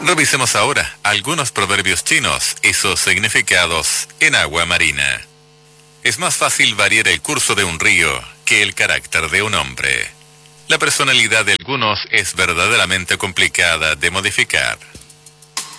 Revisemos ahora algunos proverbios chinos y sus significados en agua marina. Es más fácil variar el curso de un río que el carácter de un hombre. La personalidad de algunos es verdaderamente complicada de modificar.